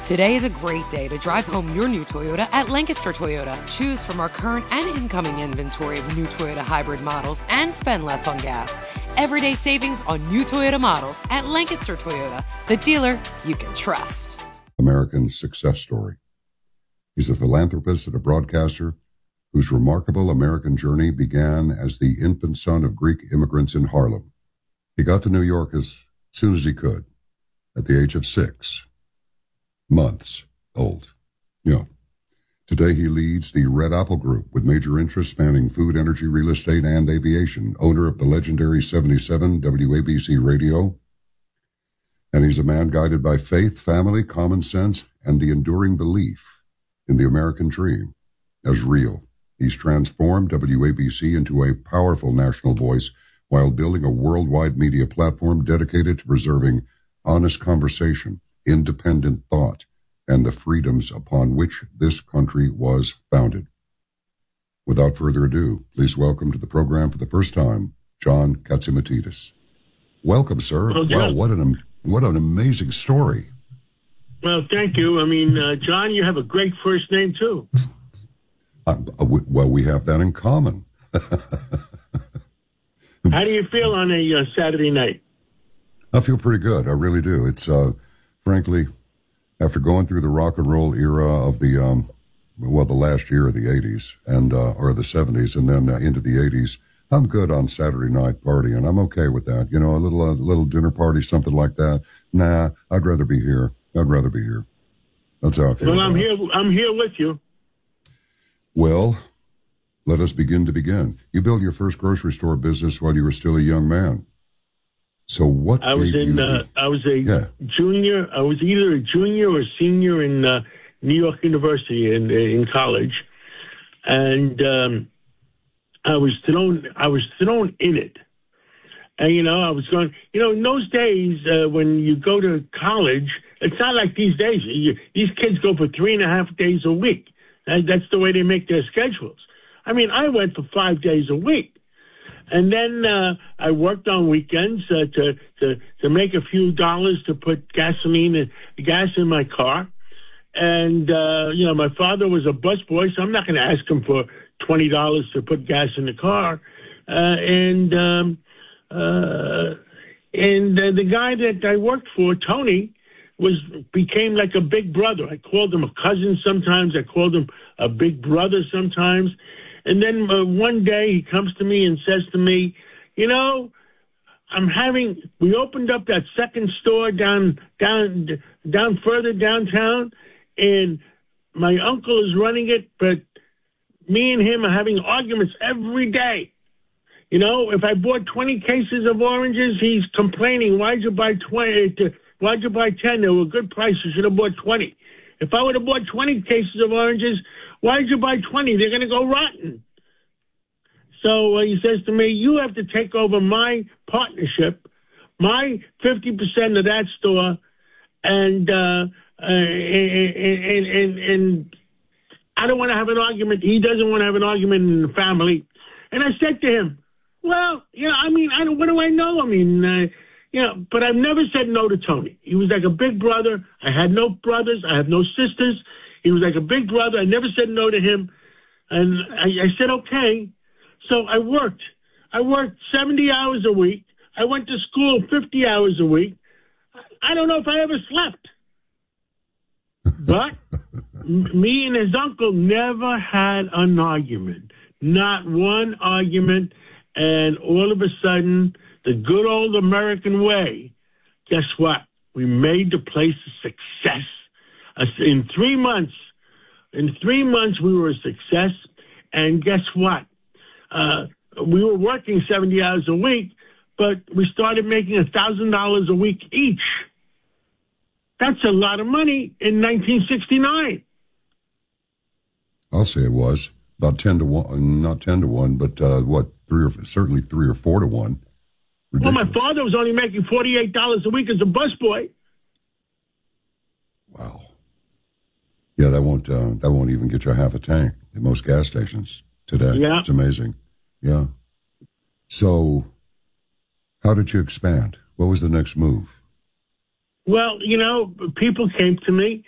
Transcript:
Today is a great day to drive home your new Toyota at Lancaster Toyota. Choose from our current and incoming inventory of new Toyota hybrid models and spend less on gas. Everyday savings on new Toyota models at Lancaster Toyota, the dealer you can trust. American success story. He's a philanthropist and a broadcaster whose remarkable American journey began as the infant son of Greek immigrants in Harlem. He got to New York as soon as he could, at the age of 6 months old. Today he leads the Red Apple Group with major interests spanning food, energy, real estate, and aviation, owner of the legendary 77 WABC radio. And he's a man guided by faith, family, common sense, and the enduring belief in the American dream as real. He's transformed WABC into a powerful national voice while building a worldwide media platform dedicated to preserving honest conversation, independent thought, and the freedoms upon which this country was founded. Without further ado, please welcome to the program for the first time, John Catsimatidis. Welcome, sir. Well, wow, what an amazing story. Well, thank you. I mean, John, you have a great first name, too. Well, we have that in common. How do you feel on a Saturday night? I feel pretty good. I really do. It's, frankly, after going through the rock and roll era of the last year of the 80s or the 70s and then into the 80s, I'm good on Saturday night partying. I'm okay with that. A little dinner party, something like that. Nah, I'd rather be here. That's how I feel. Well, I'm here with you. Well, let us begin to begin. You built your first grocery store business while you were still a young man. So what? I was junior. I was either a junior or senior in New York University in college, and I was thrown in it. And I was going. In those days when you go to college, it's not like these days. These kids go for 3.5 days a week. That's the way they make their schedules. I mean, I went for 5 days a week. And then I worked on weekends to make a few dollars to put gas in my car. And, my father was a busboy, so I'm not going to ask him for $20 to put gas in the car. And the guy that I worked for, Tony, became like a big brother. I called him a cousin sometimes. I called him a big brother sometimes. And then one day he comes to me and says to me, we opened up that second store down further downtown, and my uncle is running it, but me and him are having arguments every day. If I bought 20 cases of oranges, he's complaining, why'd you buy 20? Why'd you buy 10? They were a good price. You should have bought 20. If I would have bought 20 cases of oranges, why did you buy 20? They're going to go rotten. So he says to me, you have to take over my partnership, my 50% of that store, and I don't want to have an argument. He doesn't want to have an argument in the family. And I said to him, well, what do I know? But I've never said no to Tony. He was like a big brother. I had no brothers. I have no sisters. He was like a big brother. I never said no to him. And I said, okay. So I worked. 70 hours a week. I went to school 50 hours a week. I don't know if I ever slept. But me and his uncle never had an argument. Not one argument. And all of a sudden, the good old American way, guess what? We made the place a success. In 3 months, we were a success. And guess what? We were working 70 hours a week, but we started making $1,000 a week each. That's a lot of money in 1969. I'll say it was about 10 to 1, not 10 to 1, but certainly 3 or 4 to 1. Ridiculous. Well, my father was only making $48 a week as a busboy. Wow. Yeah, that won't even get you half a tank at most gas stations today. Yeah. It's amazing. Yeah. So, how did you expand? What was the next move? Well, people came to me